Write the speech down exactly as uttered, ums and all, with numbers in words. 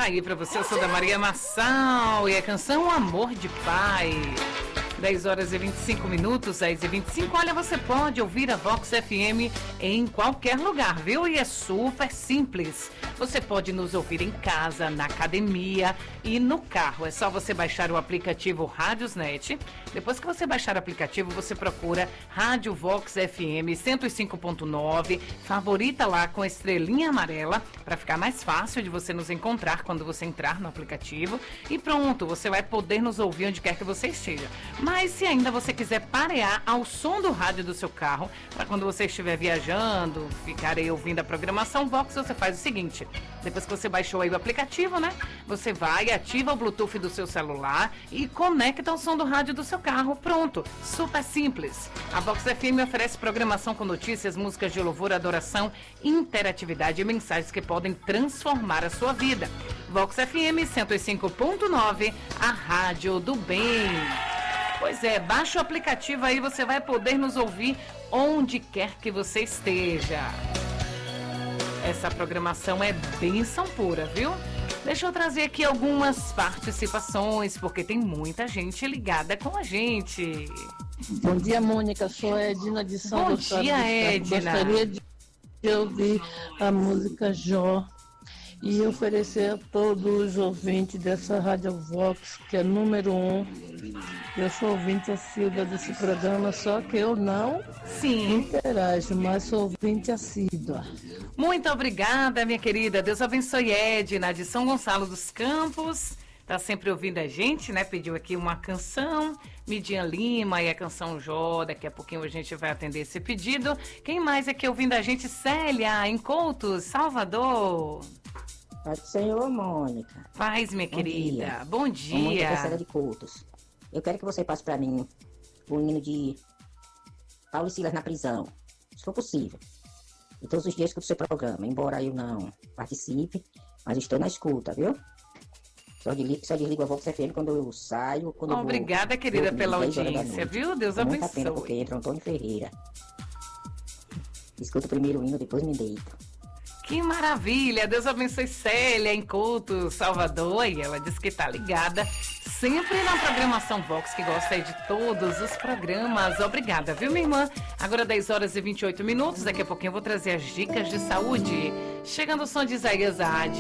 Tá aí pra você, eu sou da Maria Massal e a canção Amor de Pai. dez horas e vinte e cinco minutos, dez e vinte e cinco. Olha, você pode ouvir a Vox F M em qualquer lugar, viu? E é super simples. Você pode nos ouvir em casa, na academia e no carro. É só você baixar o aplicativo Rádiosnet. Depois que você baixar o aplicativo, você procura Rádio Vox F M cento e cinco ponto nove, favorita lá com a estrelinha amarela, para ficar mais fácil de você nos encontrar quando você entrar no aplicativo. E pronto, você vai poder nos ouvir onde quer que você esteja. Mas se ainda você quiser parear ao som do rádio do seu carro, para quando você estiver viajando, ficar aí ouvindo a programação Vox, você faz o seguinte: depois que você baixou aí o aplicativo, né? Você vai, ativa o Bluetooth do seu celular e conecta o som do rádio do seu carro. Pronto, super simples. A Vox F M oferece programação com notícias, músicas de louvor, adoração, interatividade e mensagens que podem transformar a sua vida. Vox F M cento e cinco ponto nove, a rádio do bem. Pois é, baixa o aplicativo aí, você vai poder nos ouvir onde quer que você esteja. Essa programação é bênção pura, viu? Deixa eu trazer aqui algumas participações, porque tem muita gente ligada com a gente. Bom dia, Mônica. Sou a Edna de São Bom Gonçalo. dia, Edna. Gostaria de ouvir a música Jó e oferecer a todos os ouvintes dessa Rádio Vox, que é número um. Eu sou ouvinte assídua desse programa, só que eu não Sim. interajo, mas sou ouvinte assídua. Muito obrigada, minha querida. Deus abençoe, Edna, de São Gonçalo dos Campos. Tá sempre ouvindo a gente, né? Pediu aqui uma canção, Midian Lima e a canção Jó. Daqui a pouquinho a gente vai atender esse pedido. Quem mais aqui ouvindo a gente? Célia, em Coutos, Salvador. Pai do Senhor, Mônica. Paz, minha Bom querida. dia. Bom dia. Mônica Terceira de Coutos. Eu quero que você passe pra mim o hino de Paulo e Silas na prisão, se for possível. E todos os dias que o seu programa, embora eu não participe, mas estou na escuta, viu? Só desligo, só desligo a Vox F M quando eu saio, quando Obrigada, eu vou, querida, vou pela dez horas da audiência, noite. viu? Deus Com muita abençoe. pena porque entra Antônio Ferreira. Escuto primeiro o hino, depois me deito. Que maravilha! Deus abençoe Célia, em Couto, Salvador. E ela diz que está ligada sempre na programação Vox, que gosta aí de todos os programas. Obrigada, viu, minha irmã? Agora dez horas e vinte e oito minutos. Daqui a pouquinho eu vou trazer as dicas de saúde. Chegando o som de Isaías Ade.